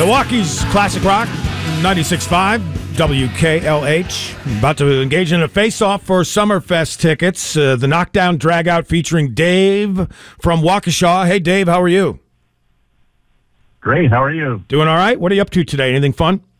Milwaukee's Classic Rock, 96.5, WKLH. About to engage in a face-off for Summerfest tickets. The Knockdown Dragout featuring Dave from Waukesha. Hey, Dave, how are you? Great, how are you? Doing all right? What are you up to today? Anything fun?